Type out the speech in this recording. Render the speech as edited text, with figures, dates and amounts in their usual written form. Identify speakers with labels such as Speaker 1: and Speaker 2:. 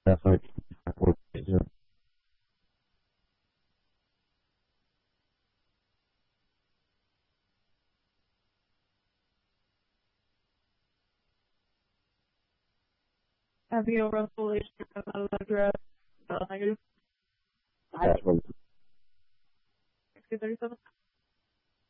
Speaker 1: definitely.
Speaker 2: Having a rough relationship about a dress, negative.
Speaker 1: Definitely.
Speaker 2: 37.